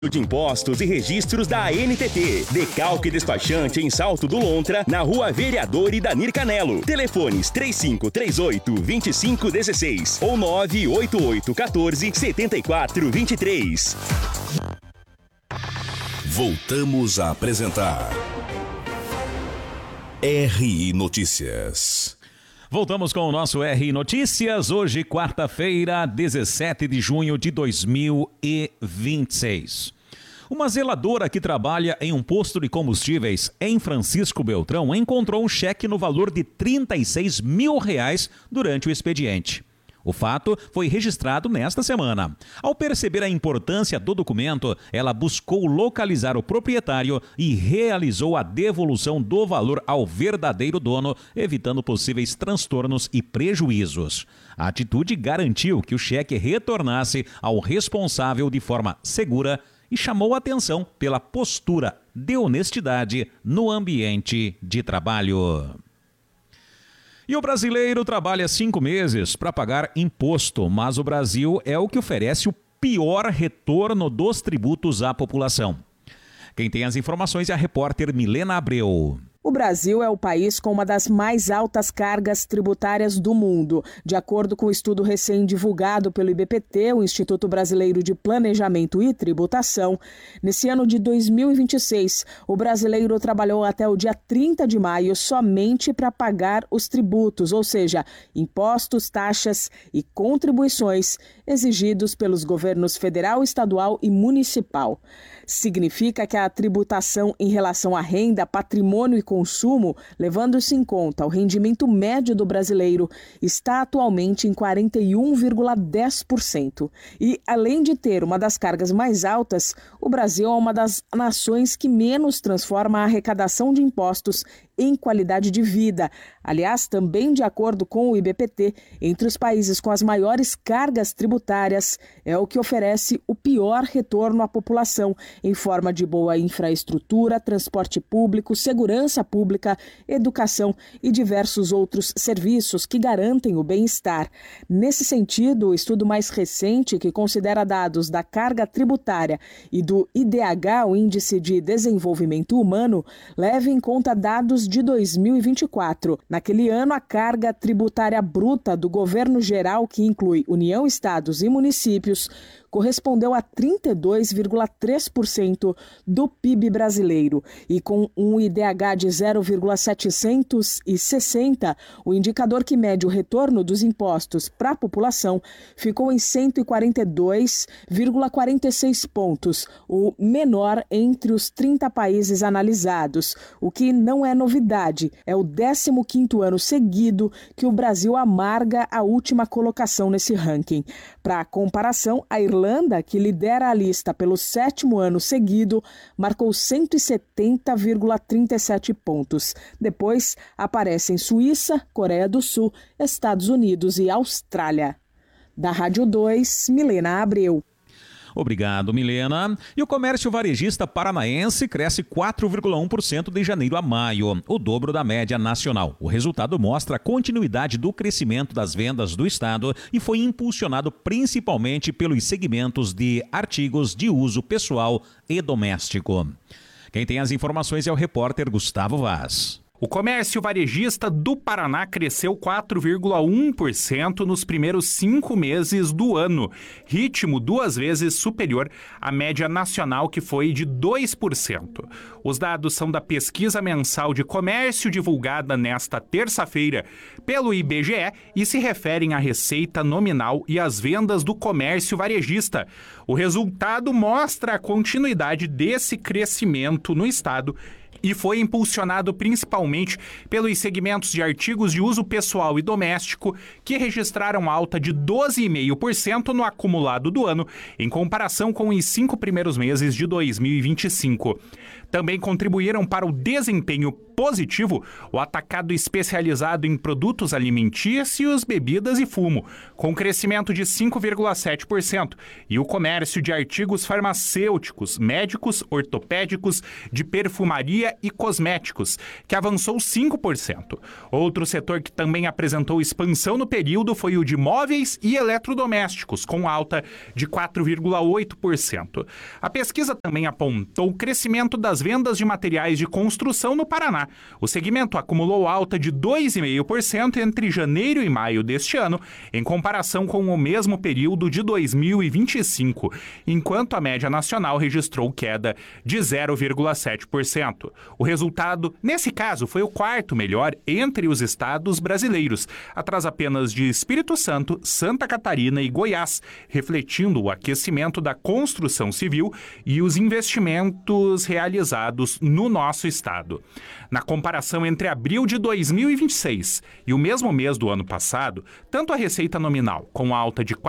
de Impostos e Registros da ANTT. Decalque Despachante em Salto do Lontra, na Rua Vereador Idanir Canelo. Telefones 3538-2516 ou 98814-7423. Voltamos a apresentar RI Notícias. Voltamos com o nosso RI Notícias, hoje quarta-feira, 17 de junho de 2026. Uma zeladora que trabalha em um posto de combustíveis em Francisco Beltrão encontrou um cheque no valor de R$36 mil durante o expediente. O fato foi registrado nesta semana. Ao perceber a importância do documento, ela buscou localizar o proprietário e realizou a devolução do valor ao verdadeiro dono, evitando possíveis transtornos e prejuízos. A atitude garantiu que o cheque retornasse ao responsável de forma segura e chamou a atenção pela postura de honestidade no ambiente de trabalho. E o brasileiro trabalha 5 meses para pagar imposto, mas o Brasil é o que oferece o pior retorno dos tributos à população. Quem tem as informações é a repórter Milena Abreu. O Brasil é o país com uma das mais altas cargas tributárias do mundo. De acordo com o estudo recém-divulgado pelo IBPT, o Instituto Brasileiro de Planejamento e Tributação, nesse ano de 2026, o brasileiro trabalhou até o dia 30 de maio somente para pagar os tributos, ou seja, impostos, taxas e contribuições exigidos pelos governos federal, estadual e municipal. Significa que a tributação em relação à renda, patrimônio e consumo, levando-se em conta o rendimento médio do brasileiro, está atualmente em 41,10%. E, além de ter uma das cargas mais altas, o Brasil é uma das nações que menos transforma a arrecadação de impostos em qualidade de vida. Aliás, também de acordo com o IBPT, entre os países com as maiores cargas tributárias, é o que oferece o pior retorno à população, em forma de boa infraestrutura, transporte público, segurança pública, educação e diversos outros serviços que garantem o bem-estar. Nesse sentido, o estudo mais recente, que considera dados da carga tributária e do IDH, o Índice de Desenvolvimento Humano, leva em conta dados de 2024. Naquele ano, a carga tributária bruta do governo geral, que inclui União, estados e municípios, correspondeu a 32,3% do PIB brasileiro. E com um IDH de 0,760, o indicador que mede o retorno dos impostos para a população ficou em 142,46 pontos, o menor entre os 30 países analisados, o que não é novidade. É o 15º ano seguido que o Brasil amarga a última colocação nesse ranking. Para comparação, a Irlanda, que lidera a lista pelo 7º ano seguido, marcou 170,37 pontos. Depois aparecem Suíça, Coreia do Sul, Estados Unidos e Austrália. Da Rádio 2, Milena Abreu. Obrigado, Milena. E o comércio varejista paranaense cresce 4,1% de janeiro a maio, o dobro da média nacional. O resultado mostra a continuidade do crescimento das vendas do estado e foi impulsionado principalmente pelos segmentos de artigos de uso pessoal e doméstico. Quem tem as informações é o repórter Gustavo Vaz. O comércio varejista do Paraná cresceu 4,1% nos primeiros 5 meses do ano, ritmo 2 vezes superior à média nacional, que foi de 2%. Os dados são da pesquisa mensal de comércio divulgada nesta terça-feira pelo IBGE e se referem à receita nominal e às vendas do comércio varejista. O resultado mostra a continuidade desse crescimento no estado e foi impulsionado principalmente pelos segmentos de artigos de uso pessoal e doméstico, que registraram alta de 12,5% no acumulado do ano, em comparação com os 5 primeiros meses de 2025. Também contribuíram para o desempenho positivo o atacado especializado em produtos alimentícios, bebidas e fumo, com crescimento de 5,7%, e o comércio de artigos farmacêuticos, médicos, ortopédicos, de perfumaria indústria e cosméticos, que avançou 5%. Outro setor que também apresentou expansão no período foi o de móveis e eletrodomésticos, com alta de 4,8%. A pesquisa também apontou o crescimento das vendas de materiais de construção no Paraná. O segmento acumulou alta de 2,5% entre janeiro e maio deste ano, em comparação com o mesmo período de 2025, enquanto a média nacional registrou queda de 0,7%. O resultado, nesse caso, foi o quarto melhor entre os estados brasileiros, atrás apenas de Espírito Santo, Santa Catarina e Goiás, refletindo o aquecimento da construção civil e os investimentos realizados no nosso estado. Na comparação entre abril de 2026 e o mesmo mês do ano passado, tanto a receita nominal, com alta de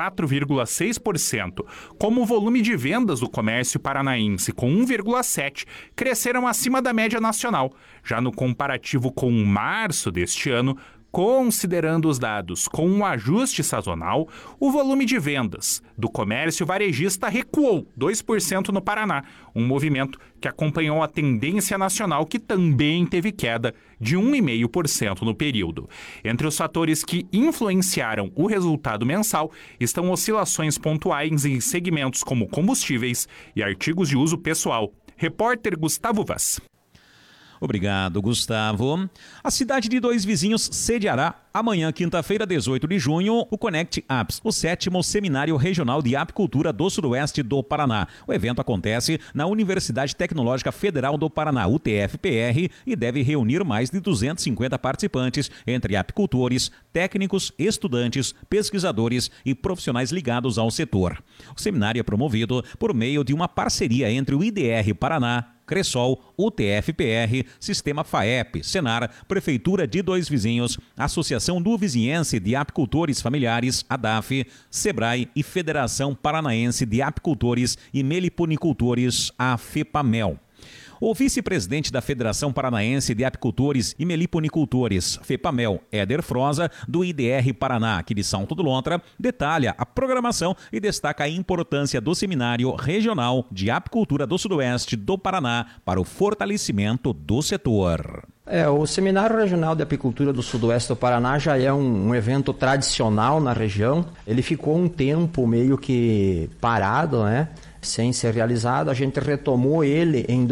4,6%, como o volume de vendas do comércio paranaense, com 1,7%, cresceram acima da média nacional. Já no comparativo com março deste ano, considerando os dados com um ajuste sazonal, o volume de vendas do comércio varejista recuou 2% no Paraná, um movimento que acompanhou a tendência nacional, que também teve queda de 1,5% no período. Entre os fatores que influenciaram o resultado mensal estão oscilações pontuais em segmentos como combustíveis e artigos de uso pessoal. Repórter Gustavo Vaz. Obrigado, Gustavo. A cidade de Dois Vizinhos sediará amanhã, quinta-feira, 18 de junho, o Connect Apps, o 7º Seminário Regional de Apicultura do Sudoeste do Paraná. O evento acontece na Universidade Tecnológica Federal do Paraná, UTF-PR, e deve reunir mais de 250 participantes, entre apicultores, técnicos, estudantes, pesquisadores e profissionais ligados ao setor. O seminário é promovido por meio de uma parceria entre o IDR Paraná, Cressol, UTF-PR, Sistema FAEP, Senar, Prefeitura de Dois Vizinhos, Associação do Vizinhense de Apicultores Familiares, ADAF, SEBRAE e Federação Paranaense de Apicultores e Meliponicultores, a FEPAMEL. O vice-presidente da Federação Paranaense de Apicultores e Meliponicultores, FEPAMEL, Éder Froza, do IDR Paraná, aqui de Salto do Lontra, detalha a programação e destaca a importância do Seminário Regional de Apicultura do Sudoeste do Paraná para o fortalecimento do setor. O Seminário Regional de Apicultura do Sudoeste do Paraná já é um evento tradicional na região. Ele ficou um tempo meio que parado, né? Sem ser realizado. A gente retomou ele em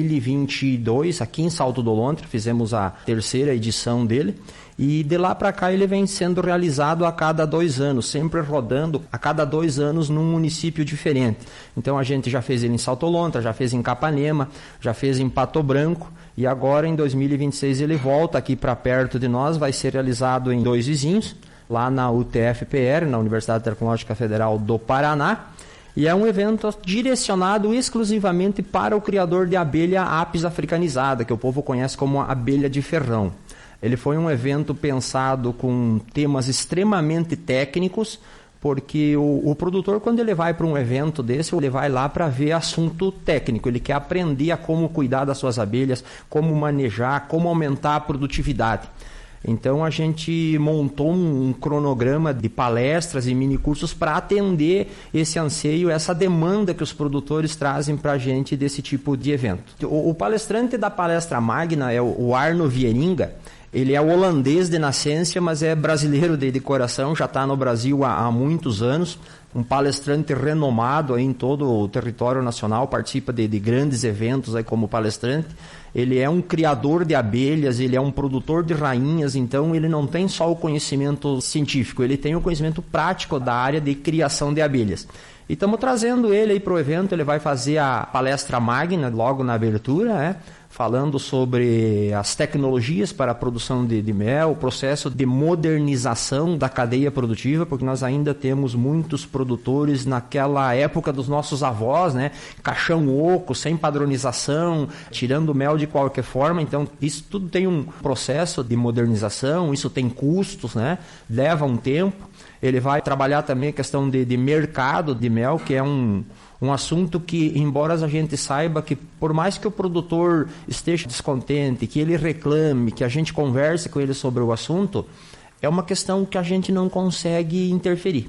2022, aqui em Salto do Lontra, fizemos a terceira edição dele, e de lá para cá ele vem sendo realizado a cada 2 anos, sempre rodando a cada 2 anos num município diferente. Então a gente já fez ele em Salto Lontra, já fez em Capanema, já fez em Pato Branco, e agora em 2026 ele volta aqui para perto de nós, vai ser realizado em Dois Vizinhos, lá na UTF-PR, na Universidade Tecnológica Federal do Paraná. E é um evento direcionado exclusivamente para o criador de abelha Apis africanizada, que o povo conhece como abelha de ferrão. Ele foi um evento pensado com temas extremamente técnicos, porque o produtor, quando ele vai para um evento desse, ele vai lá para ver assunto técnico. Ele quer aprender a como cuidar das suas abelhas, como manejar, como aumentar a produtividade. Então a gente montou um cronograma de palestras e minicursos para atender esse anseio, essa demanda que os produtores trazem para a gente desse tipo de evento. O palestrante da palestra magna é o Arno Vieringa. Ele é holandês de nascença, mas é brasileiro de coração, já está no Brasil há muitos anos. Um palestrante renomado aí em todo o território nacional, participa de grandes eventos aí como palestrante. Ele é um criador de abelhas, ele é um produtor de rainhas, então ele não tem só o conhecimento científico, ele tem o conhecimento prático da área de criação de abelhas. E estamos trazendo ele aí para o evento, ele vai fazer a palestra magna logo na abertura, né? Falando sobre as tecnologias para a produção de mel, o processo de modernização da cadeia produtiva, porque nós ainda temos muitos produtores naquela época dos nossos avós, né? Caixão oco, sem padronização, tirando mel de qualquer forma. Então, isso tudo tem um processo de modernização, isso tem custos, né? Leva um tempo. Ele vai trabalhar também a questão de mercado de mel, que é um assunto que, embora a gente saiba que por mais que o produtor esteja descontente, que ele reclame, que a gente converse com ele sobre o assunto, é uma questão que a gente não consegue interferir.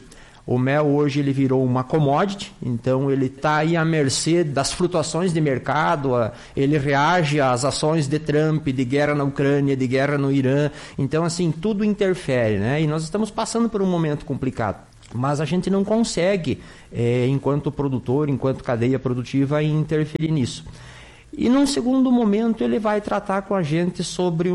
O mel hoje ele virou uma commodity, então ele está aí à mercê das flutuações de mercado, ele reage às ações de Trump, de guerra na Ucrânia, de guerra no Irã. Então, assim, tudo interfere, né? E nós estamos passando por um momento complicado. Mas a gente não consegue, enquanto produtor, enquanto cadeia produtiva, interferir nisso. E num segundo momento ele vai tratar com a gente sobre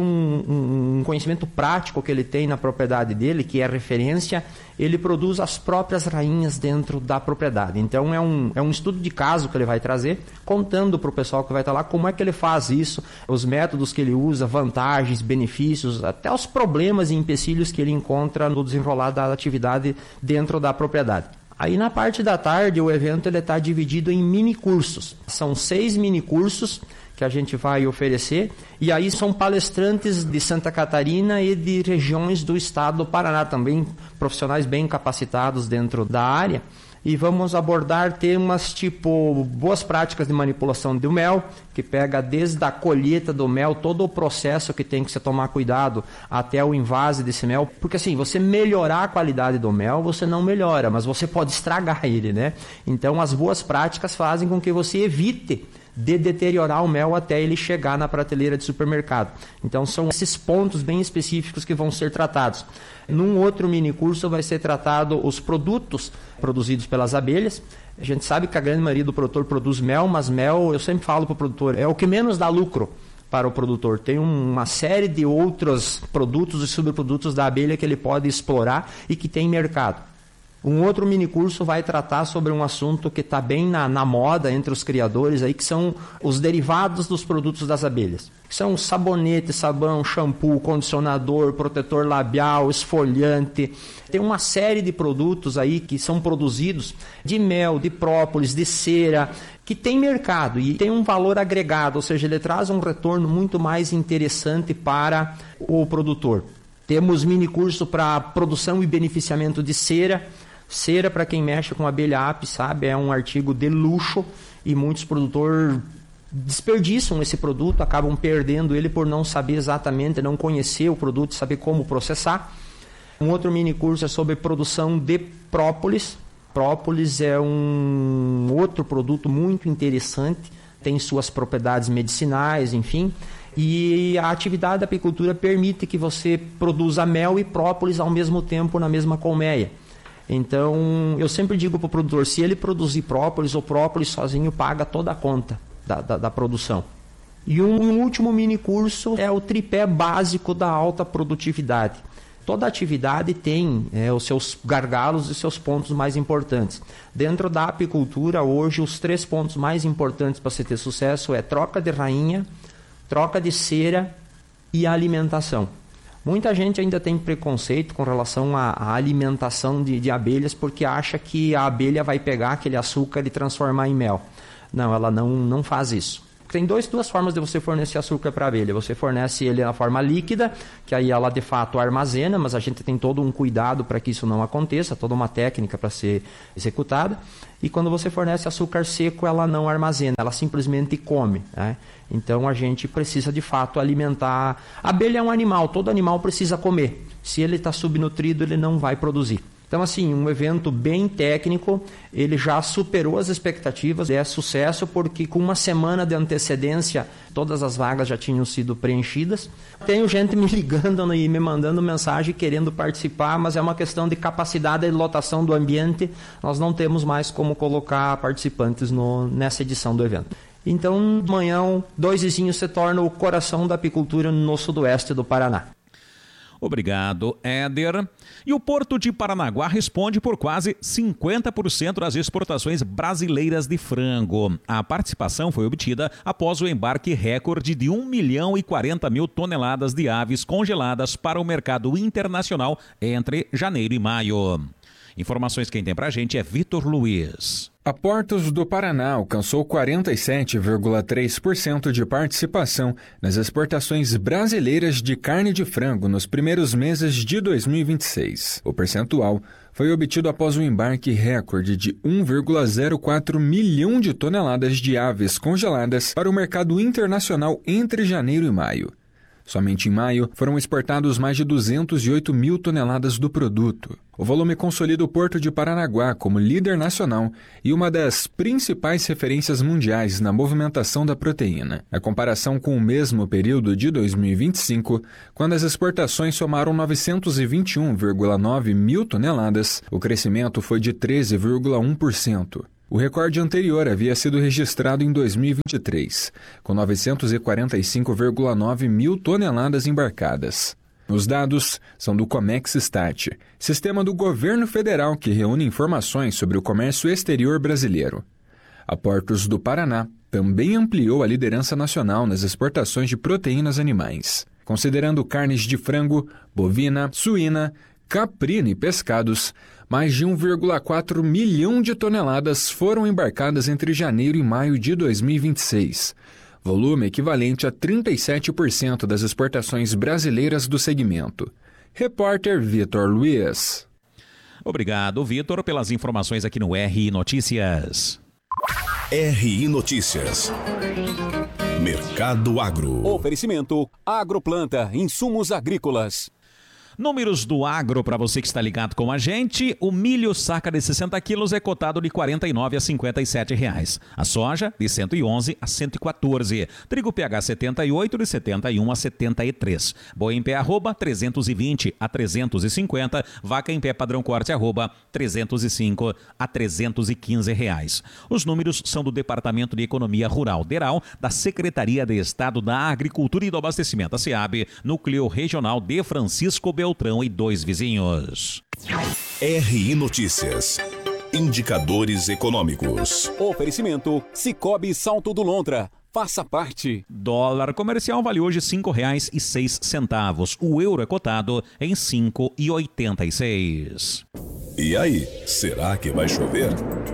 um conhecimento prático que ele tem na propriedade dele, que é referência. Ele produz as próprias rainhas dentro da propriedade. Então é um estudo de caso que ele vai trazer, contando para o pessoal que vai estar lá como é que ele faz isso, os métodos que ele usa, vantagens, benefícios, até os problemas e empecilhos que ele encontra no desenrolar da atividade dentro da propriedade. Aí na parte da tarde o evento está dividido em mini cursos. São 6 mini cursos que a gente vai oferecer, e aí são palestrantes de Santa Catarina e de regiões do estado do Paraná, também profissionais bem capacitados dentro da área. E vamos abordar temas tipo boas práticas de manipulação do mel, que pega desde a colheita do mel, todo o processo que tem que se tomar cuidado até o invase desse mel. Porque assim, você melhorar a qualidade do mel, você não melhora, mas você pode estragar ele, né? Então as boas práticas fazem com que você evite de deteriorar o mel até ele chegar na prateleira de supermercado. Então são esses pontos bem específicos que vão ser tratados. Num outro mini curso vai ser tratado os produtos produzidos pelas abelhas. A gente sabe que a grande maioria do produtor produz mel, mas mel, eu sempre falo para o produtor, é o que menos dá lucro para o produtor. Tem uma série de outros produtos e subprodutos da abelha que ele pode explorar e que tem mercado. Um outro minicurso vai tratar sobre um assunto que está bem na moda entre os criadores, aí, que são os derivados dos produtos das abelhas. Que são sabonete, sabão, shampoo, condicionador, protetor labial, esfoliante. Tem uma série de produtos aí que são produzidos de mel, de própolis, de cera, que tem mercado e tem um valor agregado, ou seja, ele traz um retorno muito mais interessante para o produtor. Temos minicurso para produção e beneficiamento de cera. Cera, para quem mexe com abelha apis, sabe, é um artigo de luxo e muitos produtores desperdiçam esse produto, acabam perdendo ele por não saber exatamente, não conhecer o produto, saber como processar. Um outro mini curso é sobre produção de própolis. Própolis é um outro produto muito interessante, tem suas propriedades medicinais, enfim. E a atividade da apicultura permite que você produza mel e própolis ao mesmo tempo na mesma colmeia. Então, eu sempre digo para o produtor, se ele produzir própolis, o própolis sozinho paga toda a conta da produção. E um último mini curso é o tripé básico da alta produtividade. Toda atividade tem os seus gargalos e seus pontos mais importantes. Dentro da apicultura, hoje, os 3 pontos mais importantes para se ter sucesso é troca de rainha, troca de cera e alimentação. Muita gente ainda tem preconceito com relação à alimentação de abelhas, porque acha que a abelha vai pegar aquele açúcar e transformar em mel. Não, ela não faz isso. Tem duas formas de você fornecer açúcar para a abelha. Você fornece ele na forma líquida, que aí ela de fato armazena, mas a gente tem todo um cuidado para que isso não aconteça, toda uma técnica para ser executada. E quando você fornece açúcar seco, ela não armazena, ela simplesmente come, né? Então a gente precisa de fato alimentar. A abelha é um animal, todo animal precisa comer. Se ele está subnutrido, ele não vai produzir. Então, assim, um evento bem técnico, ele já superou as expectativas, é sucesso porque com uma semana de antecedência, todas as vagas já tinham sido preenchidas. Tenho gente me ligando e me mandando mensagem querendo participar, mas é uma questão de capacidade de lotação do ambiente, nós não temos mais como colocar participantes nessa edição do evento. Então, amanhã, 2 vizinhos se torna o coração da apicultura no sudoeste do Paraná. Obrigado, Éder. E o Porto de Paranaguá responde por quase 50% das exportações brasileiras de frango. A participação foi obtida após o embarque recorde de 1.040.000 toneladas de aves congeladas para o mercado internacional entre janeiro e maio. Informações quem tem pra gente é Vitor Luiz. A Portos do Paraná alcançou 47,3% de participação nas exportações brasileiras de carne de frango nos primeiros meses de 2026. O percentual foi obtido após o embarque recorde de 1,04 milhão de toneladas de aves congeladas para o mercado internacional entre janeiro e maio. Somente em maio foram exportados mais de 208 mil toneladas do produto. O volume consolida o Porto de Paranaguá como líder nacional e uma das principais referências mundiais na movimentação da proteína. A comparação com o mesmo período de 2025, quando as exportações somaram 921,9 mil toneladas, o crescimento foi de 13,1%. O recorde anterior havia sido registrado em 2023, com 945,9 mil toneladas embarcadas. Os dados são do Comexstat, sistema do governo federal que reúne informações sobre o comércio exterior brasileiro. A Portos do Paraná também ampliou a liderança nacional nas exportações de proteínas animais. Considerando carnes de frango, bovina, suína, caprina e pescados, mais de 1,4 milhão de toneladas foram embarcadas entre janeiro e maio de 2026, volume equivalente a 37% das exportações brasileiras do segmento. Repórter Vitor Luiz. Obrigado, Vitor, pelas informações aqui no RI Notícias. RI Notícias. Mercado Agro. Oferecimento Agroplanta, insumos agrícolas. Números do agro para você que está ligado com a gente. O milho saca de 60 quilos é cotado de R$ 49 a R$ 57 reais. A soja de 111 a 114. Trigo PH 78 de 71 a 73. Boi em pé arroba 320 a 350. Vaca em pé padrão corte arroba 305 a 315 reais. Os números são do Departamento de Economia Rural DERAL da Secretaria de Estado da Agricultura e do Abastecimento, a SEAB, Núcleo Regional de Francisco Beltrão e 2 vizinhos. RI Notícias. Indicadores econômicos. Oferecimento Cicobi Salto do Lontra. Faça parte. Dólar comercial vale hoje R$ 5,06. O euro é cotado em R$ 5,86. E aí, será que vai chover?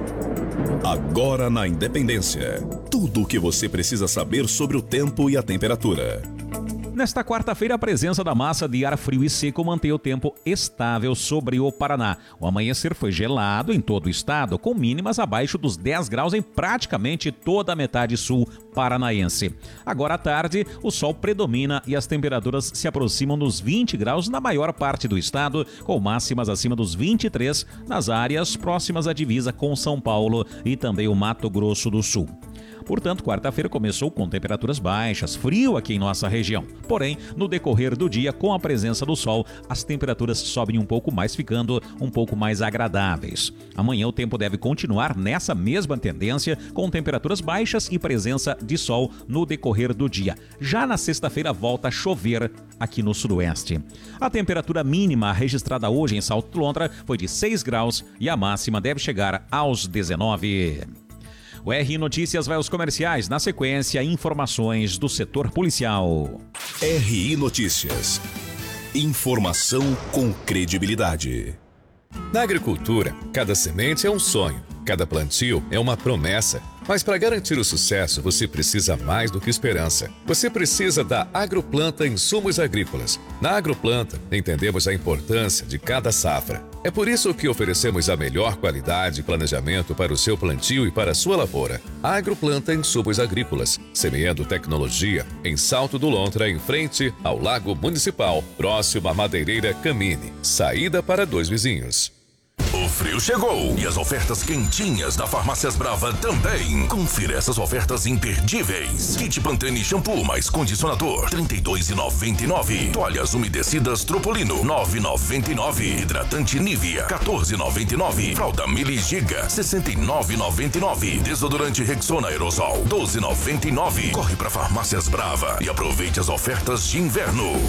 Agora na Independência. Tudo o que você precisa saber sobre o tempo e a temperatura. Nesta quarta-feira, a presença da massa de ar frio e seco mantém o tempo estável sobre o Paraná. O amanhecer foi gelado em todo o estado, com mínimas abaixo dos 10 graus em praticamente toda a metade sul paranaense. Agora à tarde, o sol predomina e as temperaturas se aproximam dos 20 graus na maior parte do estado, com máximas acima dos 23 nas áreas próximas à divisa com São Paulo e também o Mato Grosso do Sul. Portanto, quarta-feira começou com temperaturas baixas, frio aqui em nossa região. Porém, no decorrer do dia, com a presença do sol, as temperaturas sobem um pouco mais, ficando um pouco mais agradáveis. Amanhã o tempo deve continuar nessa mesma tendência, com temperaturas baixas e presença de sol no decorrer do dia. Já na sexta-feira volta a chover aqui no sudoeste. A temperatura mínima registrada hoje em Salto do Lontra foi de 6 graus e a máxima deve chegar aos 19. O RI Notícias vai aos comerciais. Na sequência, informações do setor policial. RI Notícias. Informação com credibilidade. Na agricultura, cada semente é um sonho, cada plantio é uma promessa. Mas para garantir o sucesso, você precisa mais do que esperança. Você precisa da Agroplanta Insumos Agrícolas. Na Agroplanta, entendemos a importância de cada safra. É por isso que oferecemos a melhor qualidade e planejamento para o seu plantio e para a sua lavoura. Agroplanta Insumos Agrícolas, semeando tecnologia em Salto do Lontra, em frente ao Lago Municipal, próximo à Madeireira Camine. Saída para 2 vizinhos. O frio chegou e as ofertas quentinhas da Farmácias Brava também. Confira essas ofertas imperdíveis. Kit Pantene shampoo mais condicionador, R$ 32,99. Toalhas umedecidas Tropolino, R$ 9,99. Hidratante Nivea, R$ 14,99. Fralda Mili Giga, R$ 69,99. Desodorante Rexona Aerosol, R$ 12,99. Corre para Farmácias Brava e aproveite as ofertas de inverno.